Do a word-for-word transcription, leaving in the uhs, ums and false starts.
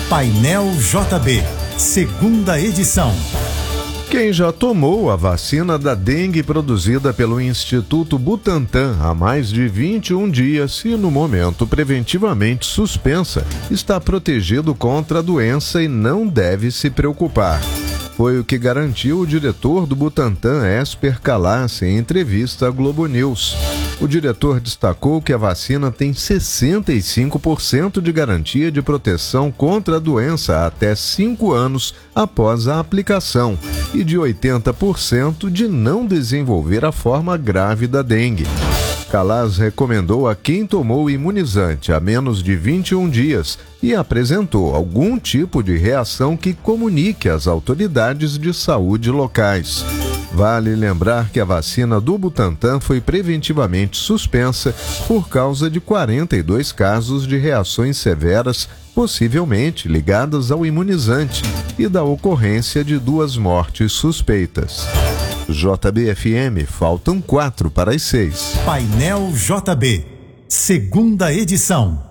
Painel J B, segunda edição. Quem já tomou a vacina da dengue produzida pelo Instituto Butantan há mais de vinte e um dias e no momento preventivamente suspensa, está protegido contra a doença e não deve se preocupar. Foi o que garantiu o diretor do Butantan, Esper Calassi, em entrevista à Globo News. O diretor destacou que a vacina tem sessenta e cinco por cento de garantia de proteção contra a doença até cinco anos após a aplicação e de oitenta por cento de não desenvolver a forma grave da dengue. Calassi recomendou a quem tomou o imunizante há menos de vinte e um dias e apresentou algum tipo de reação que comunique às autoridades de saúde locais. Vale lembrar que a vacina do Butantan foi preventivamente suspensa por causa de quarenta e dois casos de reações severas, possivelmente ligadas ao imunizante, e da ocorrência de duas mortes suspeitas. J B F M, faltam quatro para as seis. Painel J B, segunda edição.